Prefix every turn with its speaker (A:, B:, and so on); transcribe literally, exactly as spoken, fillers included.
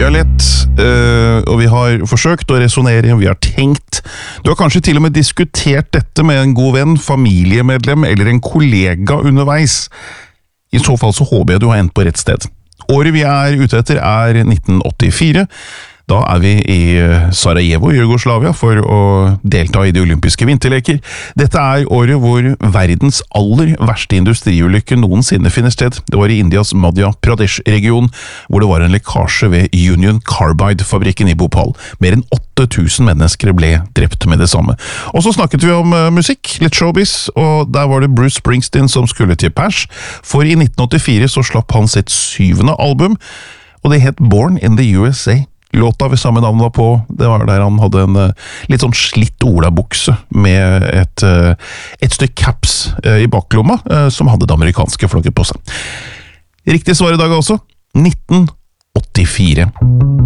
A: Vi har lett, øh, og vi har forsøkt å resonere, vi har tenkt. Du har kanskje til og med diskutert dette med en god venn, familiemedlem eller en kollega underveis. I så fall så håper jeg du har endt på rett sted. Året vi er ute etter er nitten åttifire. Da er vi i Sarajevo i Jugoslavia for å delta i de olympiske vinterleker. Dette er året hvor verdens aller verste industriulykke noensinne finner sted. Det var i Indias Madhya Pradesh-region, hvor det var en lekkasje ved Union Carbide-fabrikken i Bhopal. Mer enn åtte tusen mennesker ble drept med det samme. Og så snakket vi om uh, musikk, litt showbiz, og der var det Bruce Springsteen som skulle til pers, for i nitten åttifire så slapp han sitt syvende album, og det het Born in the U S A. Låta ved samme navn var på, det var der han hadde en uh, litt sånn slitt olabukse med et, uh, et stykke caps uh, i baklomma uh, som hadde det amerikanske flagget på seg. Riktig svar i dag også, nitten åttifire.